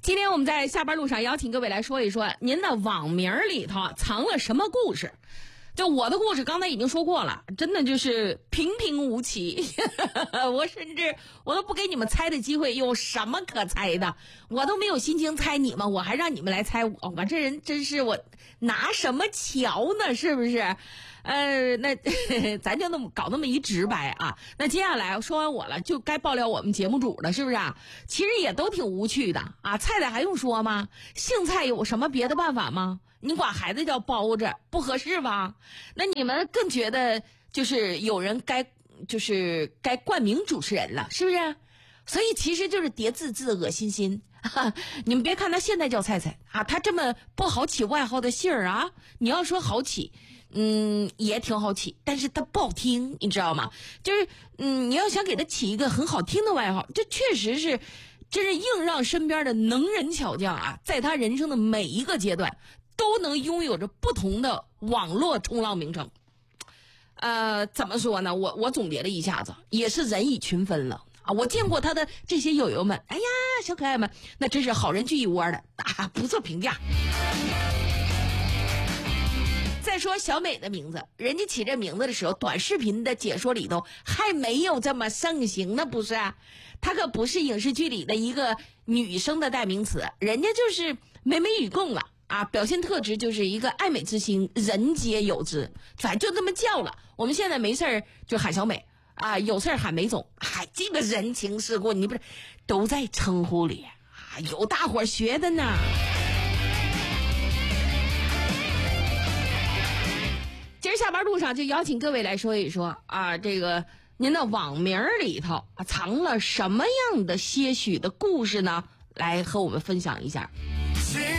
今天我们在下班路上邀请各位来说一说您的网名里头藏了什么故事。就我的故事刚才已经说过了，真的就是平平无奇我甚至我都不给你们猜的机会，有什么可猜的？我都没有心情猜你们，我还让你们来猜我，我这人真是我拿什么瞧呢？是不是？那咱就搞那么一直白啊。那接下来说完我了，就该爆料我们节目组了，是不是啊？其实也都挺无趣的啊。菜的还用说吗？姓蔡有什么别的办法吗？你管孩子叫包子不合适吧？那你们更觉得就是有人该冠名主持人了，是不是？所以其实就是叠字字恶心心你们别看他现在叫菜菜啊，他这么不好起外号的姓儿啊，你要说好起也挺好起，但是他不好听，你知道吗？就是你要想给他起一个很好听的外号，这确实是真是硬让身边的能人巧匠啊，在他人生的每一个阶段都能拥有着不同的网络冲浪名称。怎么说呢？我总结了一下子，也是人以群分了啊！我见过他的这些友友们，哎呀，小可爱们，那真是好人聚一窝的啊，不做评价。再说小美的名字，人家起这名字的时候，短视频的解说里头还没有这么盛行呢，不是啊？她可不是影视剧里的一个女生的代名词，人家就是美美与共了啊！表现特质就是一个爱美之心，人皆有之，反正就这么叫了。我们现在没事就喊小美啊，有事喊美总，嗨，这个人情世故，你不是都在称呼里啊？有大伙学的呢。今儿下班路上就邀请各位来说一说啊，这个您的网名里头藏了什么样的些许的故事呢？来和我们分享一下。